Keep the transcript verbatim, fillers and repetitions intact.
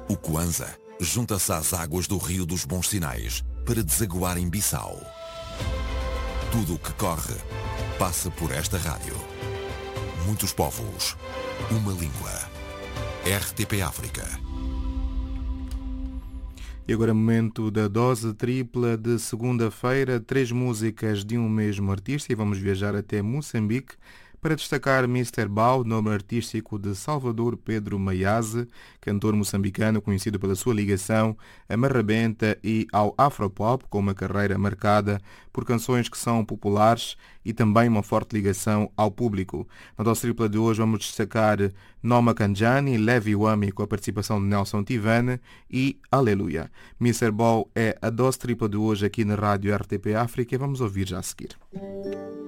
O Kwanza junta-se às águas do Rio dos Bons Sinais para desaguar em Bissau. Tudo o que corre passa por esta rádio. Muitos povos, uma língua. R T P África. E agora é momento da dose tripla de segunda-feira, três músicas de um mesmo artista, e vamos viajar até Moçambique para destacar mister Bau, nome artístico de Salvador Pedro Maiase, cantor moçambicano conhecido pela sua ligação à marrabenta e ao afropop, com uma carreira marcada por canções que são populares e também uma forte ligação ao público. Na dose tripla de hoje vamos destacar Noma Kanjani, Levi Wami, com a participação de Nelson Tivane, e Aleluia. mister Bau é a dose tripla de hoje aqui na rádio R T P África, e vamos ouvir já a seguir.